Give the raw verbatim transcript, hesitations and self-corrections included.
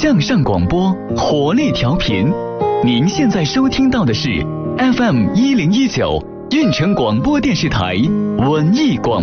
向上广播，活力调频。您现在收听到的是 F M 一零一九运城广播电视台文艺广